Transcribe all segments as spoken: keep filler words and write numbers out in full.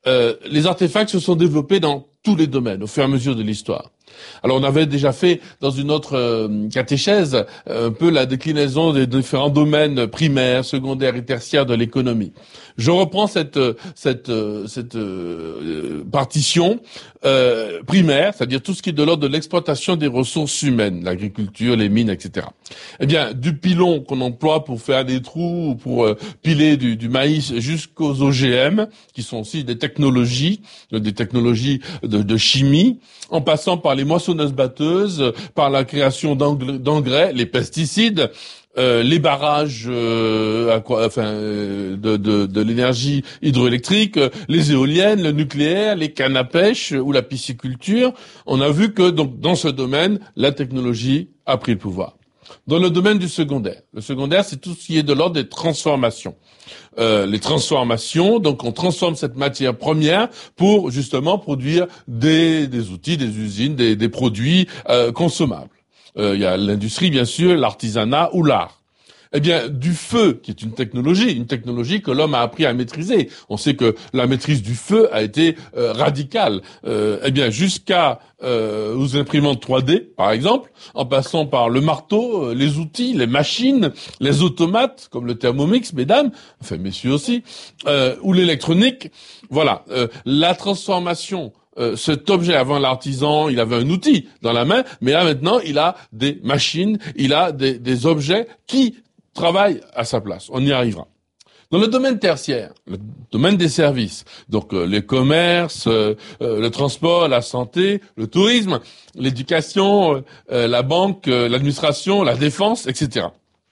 euh, les artefacts se sont développés dans tous les domaines au fur et à mesure de l'histoire. Alors on avait déjà fait dans une autre euh, catéchèse un peu la déclinaison des différents domaines primaires, secondaires et tertiaires de l'économie. Je reprends cette cette cette euh, partition euh, primaire, c'est-à-dire tout ce qui est de l'ordre de l'exploitation des ressources humaines, l'agriculture, les mines, et cetera. Eh bien, du pilon qu'on emploie pour faire des trous ou pour euh, piler du, du maïs jusqu'aux O G M, qui sont aussi des technologies, des technologies de, de chimie, en passant par les moissonneuses-batteuses, par la création d'engrais, les pesticides, euh, les barrages, euh, à quoi, enfin, euh, de, de, de l'énergie hydroélectrique, euh, les éoliennes, le nucléaire, les cannes à pêche ou la pisciculture. On a vu que donc dans ce domaine, la technologie a pris le pouvoir. Dans le domaine du secondaire, le secondaire, c'est tout ce qui est de l'ordre des transformations. Euh, les transformations, donc on transforme cette matière première pour justement produire des, des outils, des usines, des, des produits euh, consommables. Euh, il y a l'industrie, bien sûr, l'artisanat ou l'art. Eh bien, du feu, qui est une technologie, une technologie que l'homme a appris à maîtriser. On sait que la maîtrise du feu a été euh, radicale. Euh, eh bien, jusqu'à euh, aux imprimantes trois D, par exemple, en passant par le marteau, euh, les outils, les machines, les automates, comme le Thermomix, mesdames, enfin messieurs aussi, euh, ou l'électronique. Voilà, euh, la transformation. Euh, cet objet, avant l'artisan, il avait un outil dans la main, mais là maintenant, il a des machines, il a des, des objets qui travaillent à sa place. On y arrivera. Dans le domaine tertiaire, le domaine des services, donc euh, les commerces, euh, euh, le transport, la santé, le tourisme, l'éducation, euh, la banque, euh, l'administration, la défense, et cetera.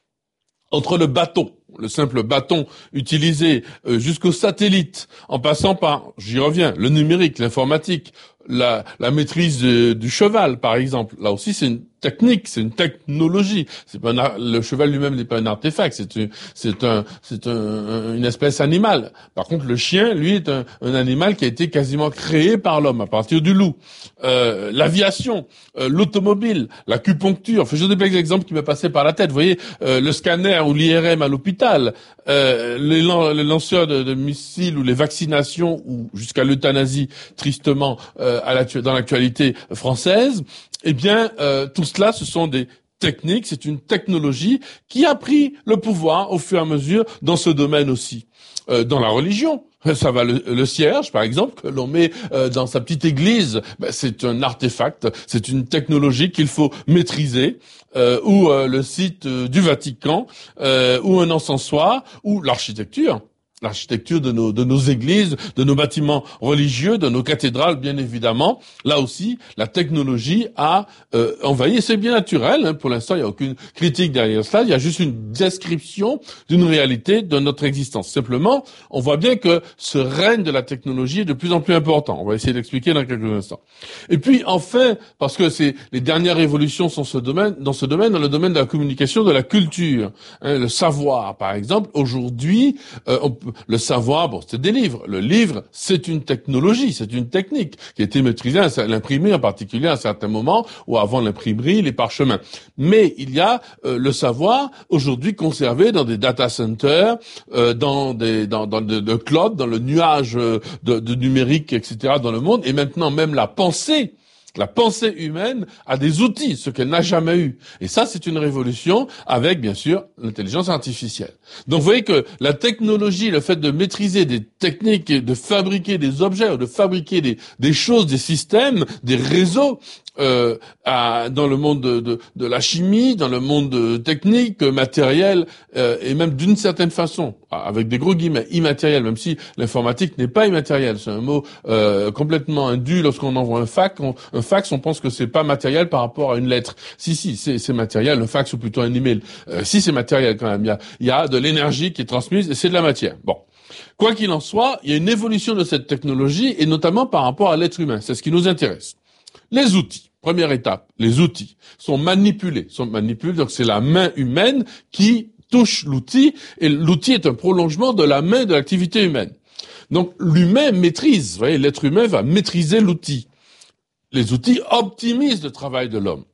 Entre le bâton, le simple bâton utilisé euh, jusqu'au satellite, en passant par, j'y reviens, le numérique, l'informatique, la, la maîtrise de, du cheval, par exemple. Là aussi, c'est une technique, c'est une technologie. C'est pas un, le cheval lui-même n'est pas un artefact, c'est une, c'est un, c'est un, une espèce animale. Par contre, le chien, lui, est un, un animal qui a été quasiment créé par l'homme à partir du loup. Euh, l'aviation, euh, l'automobile, l'acupuncture. Enfin, je donne des exemples qui me passaient par la tête. Vous voyez, euh, le scanner ou l'I R M à l'hôpital, euh, les, lan- les lanceurs de, de missiles ou les vaccinations ou jusqu'à l'euthanasie, tristement, euh, à l'actu- dans l'actualité française. Eh bien, euh, tout cela, ce sont des techniques, c'est une technologie qui a pris le pouvoir au fur et à mesure dans ce domaine aussi. Euh, dans la religion, ça va le, le cierge, par exemple, que l'on met euh, dans sa petite église, ben, c'est un artefact, c'est une technologie qu'il faut maîtriser, euh, ou euh, le site euh, du Vatican, euh, ou un encensoir, ou l'architecture. L'architecture de nos, de nos églises, de nos bâtiments religieux, de nos cathédrales, bien évidemment. Là aussi, la technologie a euh, envahi, et c'est bien naturel. Hein, pour l'instant, il n'y a aucune critique derrière cela. Il y a juste une description d'une réalité de notre existence. Simplement, on voit bien que ce règne de la technologie est de plus en plus important. On va essayer d'expliquer dans quelques instants. Et puis, enfin, parce que c'est les dernières évolutions sont ce domaine, dans ce domaine, dans le domaine de la communication, de la culture, hein, le savoir, par exemple. Aujourd'hui, euh, on peut le savoir, bon, c'est des livres. Le livre, c'est une technologie, c'est une technique qui a été maîtrisée, à l'imprimer en particulier à un certain moment, ou avant l'imprimerie, les parchemins. Mais il y a euh, le savoir aujourd'hui conservé dans des data centers, euh, dans des dans dans de, de cloud, dans le nuage de, de numérique, et cetera. Dans le monde, et maintenant même la pensée. La pensée humaine a des outils, ce qu'elle n'a jamais eu. Et ça, c'est une révolution avec, bien sûr, l'intelligence artificielle. Donc, vous voyez que la technologie, le fait de maîtriser des techniques, de fabriquer des objets, de fabriquer des, des choses, des systèmes, des réseaux, euh, à, dans le monde de, de, de la chimie, dans le monde technique, matériel, euh, et même d'une certaine façon, avec des gros guillemets, immatériel, même si l'informatique n'est pas immatérielle. C'est un mot euh, complètement indu. Lorsqu'on envoie un fax, on, un fax, on pense que c'est pas matériel par rapport à une lettre. Si, si, c'est, c'est matériel, un fax ou plutôt un email. Euh, si, c'est matériel quand même. Il y a, il y a de l'énergie qui est transmise et c'est de la matière. Bon. Quoi qu'il en soit, il y a une évolution de cette technologie et notamment par rapport à l'être humain. C'est ce qui nous intéresse. Les outils. Première étape, les outils sont manipulés, sont manipulés, donc c'est la main humaine qui touche l'outil, et l'outil est un prolongement de la main de l'activité humaine. Donc l'humain maîtrise, vous voyez, l'être humain va maîtriser l'outil. Les outils optimisent le travail de l'homme.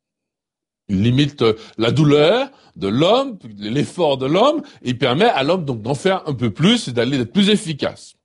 Ils limitent la douleur de l'homme, l'effort de l'homme, et il permet à l'homme donc d'en faire un peu plus et d'aller d'être plus efficace.